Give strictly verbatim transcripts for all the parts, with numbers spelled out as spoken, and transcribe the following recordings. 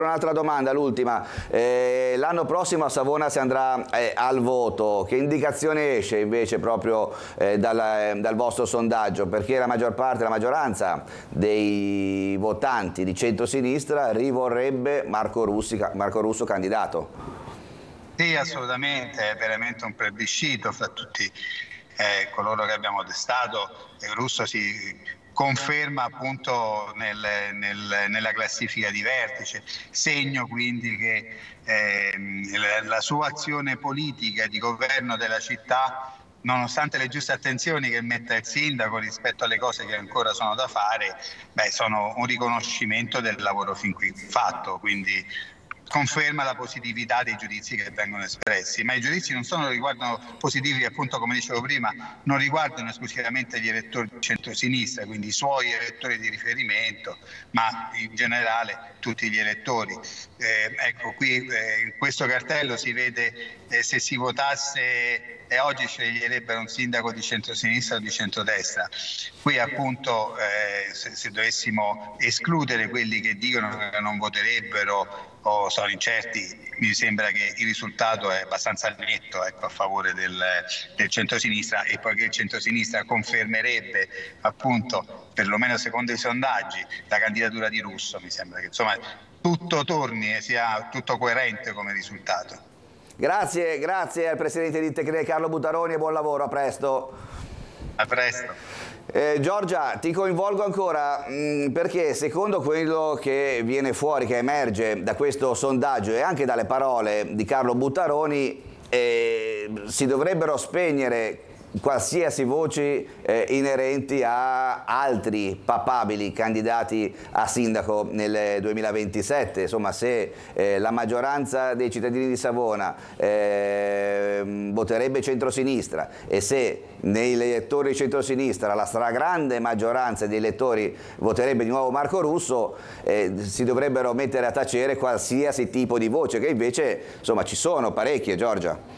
Un'altra domanda, l'ultima. Eh, l'anno prossimo a Savona si andrà eh, al voto. Che indicazione esce invece proprio eh, dal, eh, dal vostro sondaggio? Perché la maggior parte, la maggioranza dei votanti di centrosinistra rivorrebbe Marco, Russi, Marco Russo candidato. Sì, assolutamente, è veramente un plebiscito fra tutti eh, coloro che abbiamo testato. Russo si conferma appunto nel, nel, nella classifica di vertice, segno quindi che eh, la, la sua azione politica di governo della città, nonostante le giuste attenzioni che metta il sindaco rispetto alle cose che ancora sono da fare, beh, sono un riconoscimento del lavoro fin qui fatto, quindi conferma la positività dei giudizi che vengono espressi, ma i giudizi non sono riguardano positivi, appunto come dicevo prima, non riguardano esclusivamente gli elettori di centrosinistra, quindi i suoi elettori di riferimento, ma in generale tutti gli elettori. Eh, ecco, qui eh, in questo cartello si vede eh, se si votasse e oggi sceglierebbero un sindaco di centrosinistra o di centrodestra. Qui appunto eh, se, se dovessimo escludere quelli che dicono che non voterebbero o sono incerti, mi sembra che il risultato è abbastanza netto, ecco, a favore del, del centrosinistra, e poiché il centrosinistra confermerebbe appunto, perlomeno secondo i sondaggi, la candidatura di Russo, mi sembra che insomma tutto torni e sia tutto coerente come risultato. Grazie, grazie al presidente di Tecne Carlo Buttaroni e buon lavoro, a presto. A presto. Eh, Giorgia, ti coinvolgo ancora mh, perché secondo quello che viene fuori, che emerge da questo sondaggio e anche dalle parole di Carlo Buttaroni, eh, si dovrebbero spegnere qualsiasi voci eh, inerenti a altri papabili candidati a sindaco nel duemilaventisette. Insomma, se eh, la maggioranza dei cittadini di Savona eh, voterebbe centrosinistra e se nei elettori di centrosinistra la stragrande maggioranza dei elettori voterebbe di nuovo Marco Russo, eh, si dovrebbero mettere a tacere qualsiasi tipo di voce, che invece insomma ci sono parecchie, Giorgia.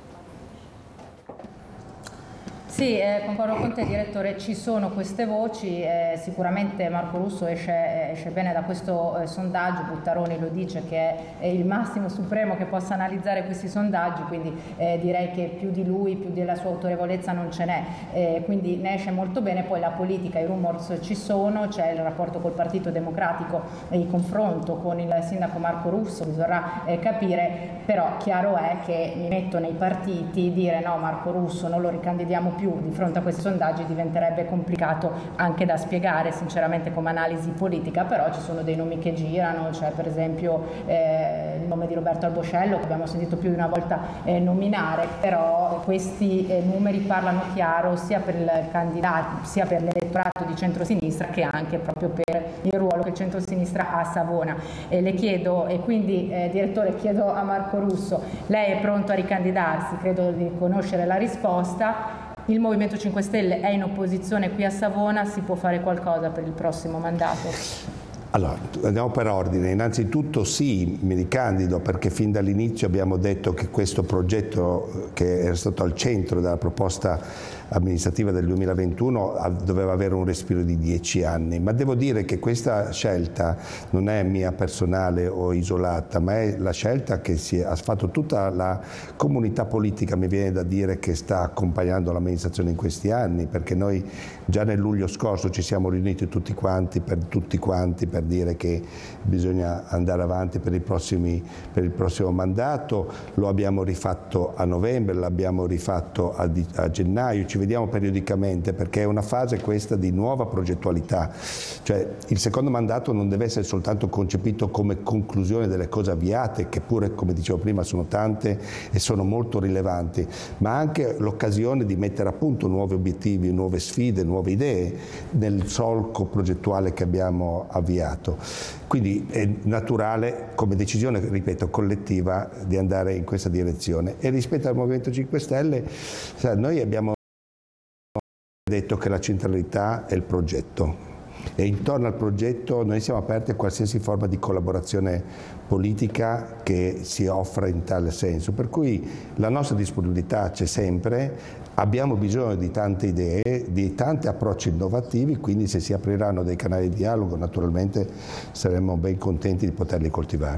Sì, eh, concordo con te direttore, ci sono queste voci, eh, sicuramente Marco Russo esce, esce bene da questo eh, sondaggio, Buttaroni lo dice che è, è il massimo supremo che possa analizzare questi sondaggi, quindi eh, direi che più di lui, più della sua autorevolezza non ce n'è, eh, quindi ne esce molto bene. Poi la politica, i rumors ci sono, c'è il rapporto col Partito Democratico e il confronto con il sindaco Marco Russo, bisognerà eh, capire, però chiaro è che mi metto nei partiti, dire no Marco Russo non lo ricandidiamo più di fronte a questi sondaggi diventerebbe complicato anche da spiegare sinceramente come analisi politica, però ci sono dei nomi che girano, c'è per esempio eh, il nome di Roberto Alboscello che abbiamo sentito più di una volta eh, nominare, però questi eh, numeri parlano chiaro sia per il candidato sia per l'elettorato di centrosinistra che anche proprio per il ruolo che il centrosinistra ha a Savona. E le chiedo, e quindi eh, direttore chiedo a Marco Russo, lei è pronto a ricandidarsi? Credo di conoscere la risposta. Il Movimento cinque Stelle è in opposizione qui a Savona, si può fare qualcosa per il prossimo mandato? Allora, andiamo per ordine. Innanzitutto sì, mi ricandido perché fin dall'inizio abbiamo detto che questo progetto che era stato al centro della proposta amministrativa del duemilaventuno doveva avere un respiro di dieci anni, ma devo dire che questa scelta non è mia personale o isolata, ma è la scelta che si è, ha fatto tutta la comunità politica, mi viene da dire, che sta accompagnando l'amministrazione in questi anni, perché noi già nel luglio scorso ci siamo riuniti tutti quanti per tutti quanti per dire che bisogna andare avanti per, i prossimi, per il prossimo mandato, lo abbiamo rifatto a novembre, l'abbiamo rifatto a, a gennaio, ci vediamo periodicamente perché è una fase questa di nuova progettualità, cioè il secondo mandato non deve essere soltanto concepito come conclusione delle cose avviate, che pure come dicevo prima sono tante e sono molto rilevanti, ma anche l'occasione di mettere a punto nuovi obiettivi, nuove sfide, nuove idee nel solco progettuale che abbiamo avviato. Quindi è naturale come decisione, ripeto, collettiva di andare in questa direzione. E rispetto al Movimento cinque Stelle, noi abbiamo detto che la centralità è il progetto e intorno al progetto noi siamo aperti a qualsiasi forma di collaborazione politica che si offra in tale senso, per cui la nostra disponibilità c'è sempre. Abbiamo bisogno di tante idee, di tanti approcci innovativi, quindi se si apriranno dei canali di dialogo naturalmente saremo ben contenti di poterli coltivare.